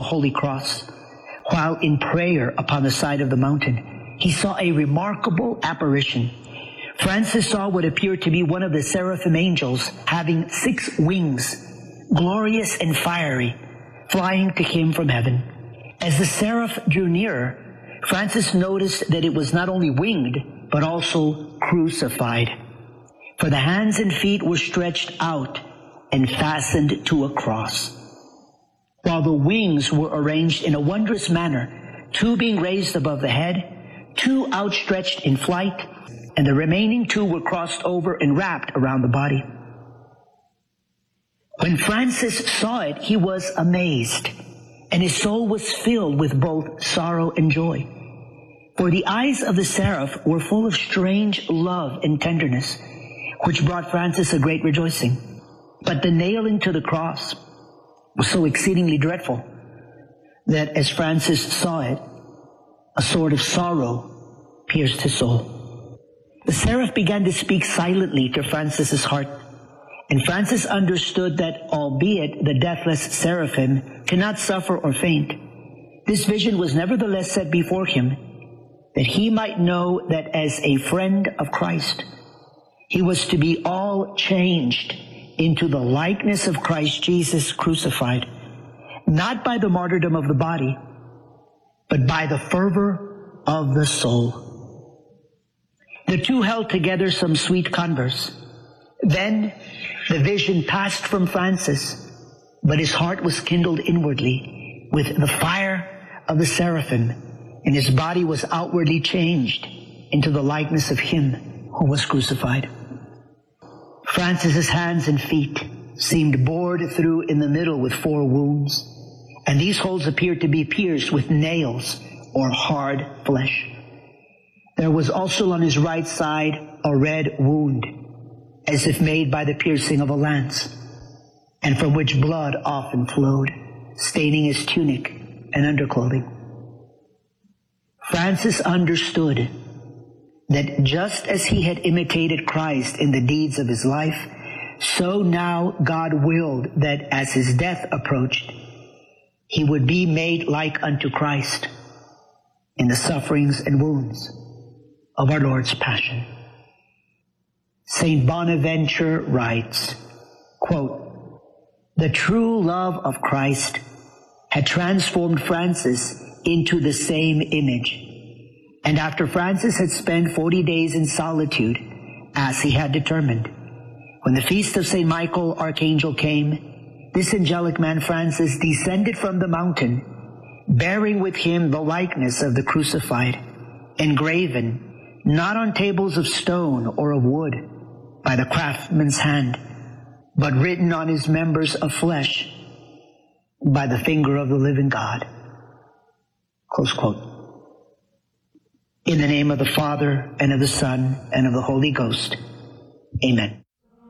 Holy Cross, while in prayer upon the side of the mountain, he saw a remarkable apparition. Francis saw what appeared to be one of the seraphim angels having 6 wings, glorious and fiery, flying to him from heaven. As the seraph drew nearer, Francis noticed that it was not only winged, but also crucified. For the hands and feet were stretched out and fastened to a cross, while the wings were arranged in a wondrous manner, 2 being raised above the head, 2 outstretched in flight, and the remaining 2 were crossed over and wrapped around the body. When Francis saw it, he was amazed, and his soul was filled with both sorrow and joy. For the eyes of the seraph were full of strange love and tenderness, which brought Francis a great rejoicing. But the nailing to the cross was so exceedingly dreadful that as Francis saw it, a sword of sorrow pierced his soul. The seraph began to speak silently to Francis's heart, and Francis understood that albeit the deathless seraphim cannot suffer or faint, this vision was nevertheless set before him, that he might know that as a friend of Christ, he was to be all changed into the likeness of Christ Jesus crucified, not by the martyrdom of the body, but by the fervor of the soul. The 2 held together some sweet converse. Then the vision passed from Francis, but his heart was kindled inwardly with the fire of the seraphim, and his body was outwardly changed into the likeness of him who was crucified. Francis's hands and feet seemed bored through in the middle with 4 wounds, and these holes appeared to be pierced with nails or hard flesh. There was also on his right side a red wound, as if made by the piercing of a lance, and from which blood often flowed, staining his tunic and underclothing. Francis understood that just as he had imitated Christ in the deeds of his life, so now God willed that as his death approached, he would be made like unto Christ in the sufferings and wounds of our Lord's passion. St. Bonaventure writes, quote, "The true love of Christ had transformed Francis into the same image. And after Francis had spent 40 days in solitude, as he had determined, when the feast of St. Michael Archangel came, this angelic man Francis descended from the mountain, bearing with him the likeness of the crucified, engraven, not on tables of stone or of wood, by the craftsman's hand, but written on his members of flesh, by the finger of the living God." Close quote. In the name of the Father, and of the Son, and of the Holy Ghost. Amen.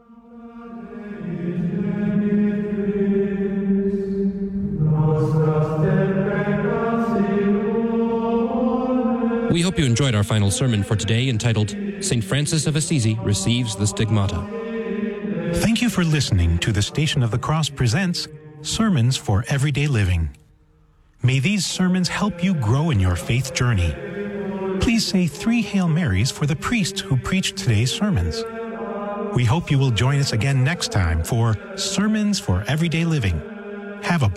We hope you enjoyed our final sermon for today, entitled St. Francis of Assisi Receives the Stigmata. Thank you for listening to the Station of the Cross presents Sermons for Everyday Living. May these sermons help you grow in your faith journey. Please say 3 Hail Marys for the priests who preached today's sermons. We hope you will join us again next time for Sermons for Everyday Living. Have a